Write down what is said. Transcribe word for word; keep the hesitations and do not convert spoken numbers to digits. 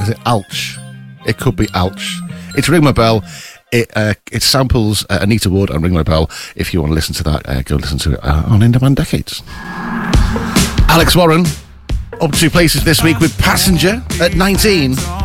Is it Alch? It could Be Alch. It's Ring My Bell. It uh, it samples uh, Anita Wood and Ring My Bell. If you want to listen to that, uh, go listen to it uh, on In Demand Decades. Alex Warren, up two places this week with Passenger at nineteen.